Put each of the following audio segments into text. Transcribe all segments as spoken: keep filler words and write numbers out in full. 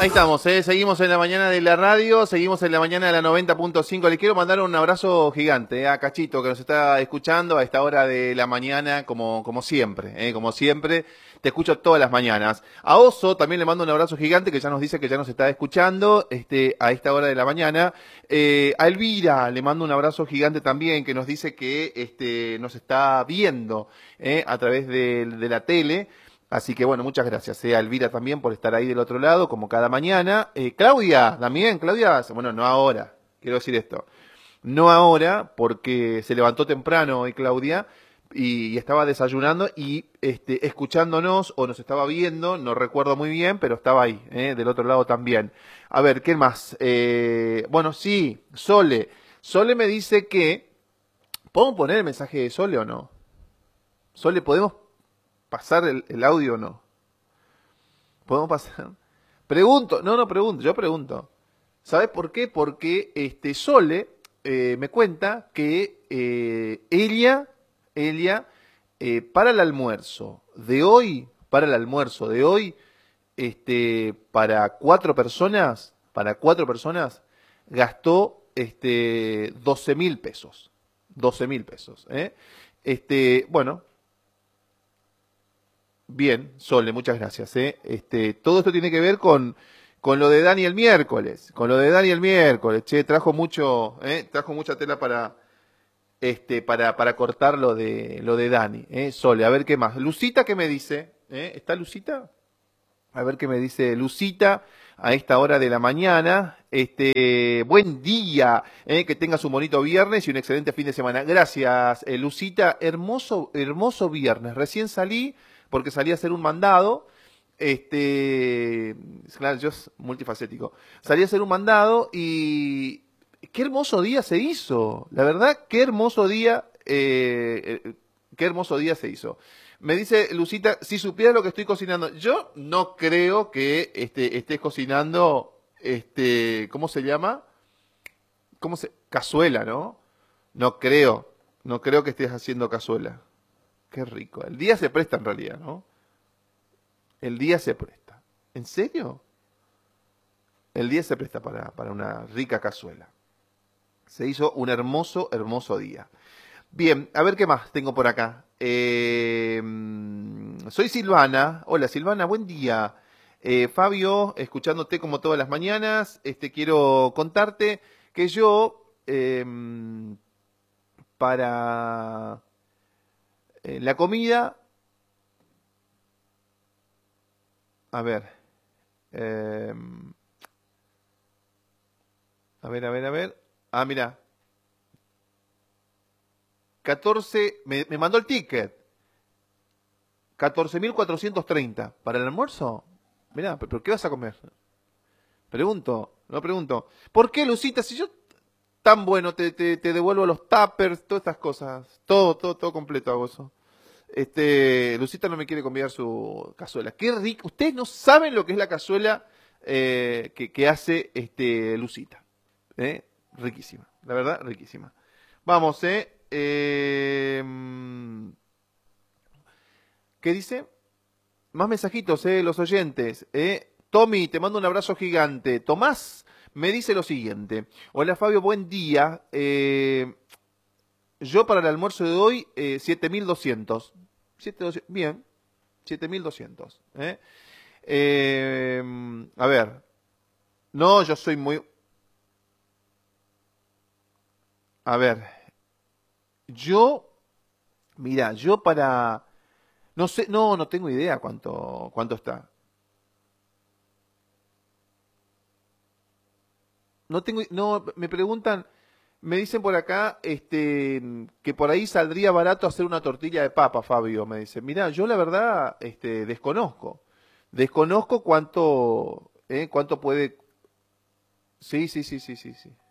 Ahí estamos, ¿eh? Seguimos en la mañana de la radio, seguimos en la mañana de la noventa punto cinco. Le quiero mandar un abrazo gigante, ¿eh? A Cachito, que nos está escuchando a esta hora de la mañana, como, como siempre, ¿eh? Como siempre, te escucho todas las mañanas. A Oso también le mando un abrazo gigante, que ya nos dice que ya nos está escuchando este, a esta hora de la mañana. Eh, a Elvira le mando un abrazo gigante también, que nos dice que este, nos está viendo ¿eh? a través de, de la tele. Así que bueno, muchas gracias eh, a Elvira también por estar ahí del otro lado, como cada mañana. Eh, Claudia, también, Claudia, bueno, no ahora, quiero decir esto. No ahora, porque se levantó temprano hoy Claudia y, y estaba desayunando y este, escuchándonos o nos estaba viendo, no recuerdo muy bien, pero estaba ahí, eh, del otro lado también. A ver, ¿qué más? Eh, bueno, sí, Sole. Sole me dice que... ¿Podemos poner el mensaje de Sole o no? Sole, ¿podemos pasar el, el audio o no? ¿Podemos pasar? Pregunto, no, no pregunto, yo pregunto. ¿Sabes por qué? Porque este Sole eh, me cuenta que eh, ella, ella eh, para el almuerzo de hoy, para el almuerzo de hoy, este, para cuatro personas, para cuatro personas, gastó este doce mil pesos. doce mil pesos. ¿eh? Este, bueno. Bien, Sole, muchas gracias. ¿eh? Este, todo esto tiene que ver con, con lo de Dani el miércoles, con lo de Dani el miércoles. Che, trajo mucho, ¿eh? trajo mucha tela para, este, para, para cortar lo de, lo de Dani. ¿eh? Sole, a ver qué más. Lucita, ¿qué me dice? ¿Eh? ¿Está Lucita? A ver qué me dice Lucita a esta hora de la mañana. Este, buen día, ¿eh? que tengas un bonito viernes y un excelente fin de semana. Gracias, eh, Lucita. Hermoso, hermoso viernes. Recién salí porque salí a hacer un mandado. Este, claro, yo es multifacético. Salí a hacer un mandado y qué hermoso día se hizo. La verdad, qué hermoso día, eh, eh, qué hermoso día se hizo. Me dice Lucita, si supieras lo que estoy cocinando, yo no creo que este, estés cocinando, este, ¿cómo se llama? ¿Cómo se? Cazuela, ¿no? No creo, no creo que estés haciendo cazuela. Qué rico. El día se presta en realidad, ¿no? El día se presta. ¿En serio? El día se presta para, para una rica cazuela. Se hizo un hermoso, hermoso día. Bien, a ver qué más tengo por acá. Eh, soy Silvana. Hola Silvana, buen día. Eh, Fabio, escuchándote como todas las mañanas, este, quiero contarte que yo, eh, para eh, la comida, a ver, eh, a ver, a ver, a ver. Ah, mira, catorce, me, me mandó el ticket. catorce mil cuatrocientos treinta. ¿Para el almuerzo? Mirá, ¿pero qué vas a comer? Pregunto, no pregunto. ¿Por qué, Lucita? Si yo tan bueno te, te, te devuelvo los tuppers, todas estas cosas. Todo, todo, todo completo hago eso. Este, Lucita no me quiere convidar su cazuela. Qué rico. Ustedes no saben lo que es la cazuela eh, que, que hace este, Lucita. ¿eh? Riquísima. La verdad, riquísima. Vamos, ¿eh? eh ¿Qué dice? Más mensajitos, eh, los oyentes. Eh. Tommy, te mando un abrazo gigante. Tomás me dice lo siguiente. Hola Fabio, buen día. Eh, yo para el almuerzo de hoy, eh, siete mil doscientos. Bien, siete mil doscientos. Eh. Eh, a ver. No, yo soy muy... A ver. Yo, mira, yo para... No sé, no, no tengo idea cuánto, cuánto está. No tengo, no, me preguntan, me dicen por acá, este, que por ahí saldría barato hacer una tortilla de papa, Fabio, me dice. Mirá, yo la verdad, este, desconozco. Desconozco cuánto, eh, cuánto puede. Sí, sí, sí, sí, sí, sí.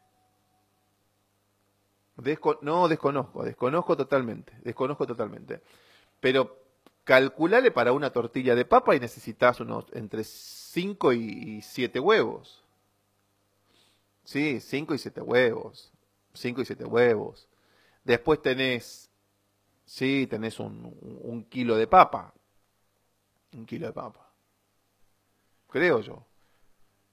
Desco- no, desconozco, desconozco totalmente, desconozco totalmente. Pero calculale para una tortilla de papa y necesitas unos entre cinco y siete huevos. Sí, cinco y siete huevos. Cinco y siete huevos. Después tenés, sí, tenés un, un kilo de papa. Un kilo de papa. Creo yo.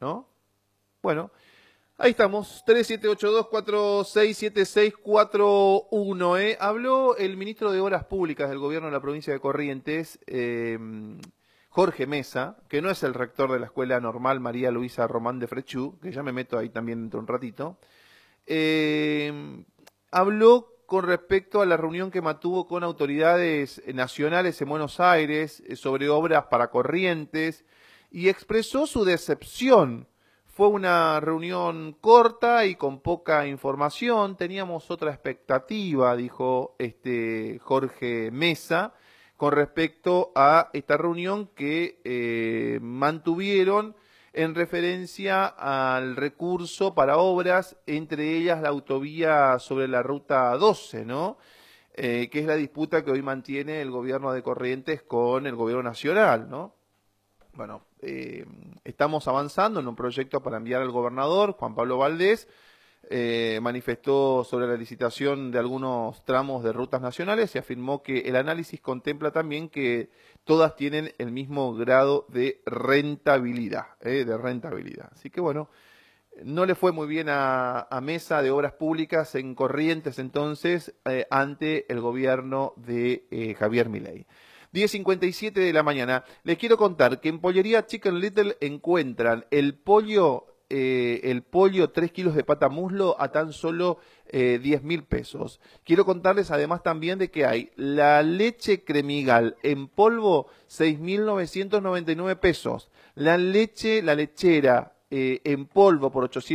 ¿no? Bueno, ahí estamos, tres siete ocho dos, cuatro seis siete seis cuatro uno. ¿eh? Habló el ministro de Obras Públicas del gobierno de la provincia de Corrientes, eh, Jorge Mesa, que no es el rector de la Escuela Normal María Luisa Román de Frechú, que ya me meto ahí también dentro de un ratito. Eh, habló con respecto a la reunión que mantuvo con autoridades nacionales en Buenos Aires sobre obras para Corrientes y expresó su decepción. Fue una reunión corta y con poca información, teníamos otra expectativa, dijo este Jorge Mesa, con respecto a esta reunión que eh, mantuvieron en referencia al recurso para obras, entre ellas la autovía sobre la ruta doce, ¿no? Eh, que es la disputa que hoy mantiene el gobierno de Corrientes con el gobierno nacional, ¿no? Bueno, eh, estamos avanzando en un proyecto para enviar al gobernador, Juan Pablo Valdés, eh, manifestó sobre la licitación de algunos tramos de rutas nacionales y afirmó que el análisis contempla también que todas tienen el mismo grado de rentabilidad, eh, de rentabilidad. Así que bueno, no le fue muy bien a, a Mesa de Obras Públicas en Corrientes entonces eh, ante el gobierno de eh, Javier Milei. diez cincuenta y siete de la mañana. Les quiero contar que en Pollería Chicken Little encuentran el pollo, eh, el pollo tres kilos de pata muslo a tan solo eh, diez mil pesos. Quiero contarles además también de que hay la leche Cremigal en polvo seis mil novecientos noventa y nueve pesos. La leche, la lechera eh, en polvo por ochocientos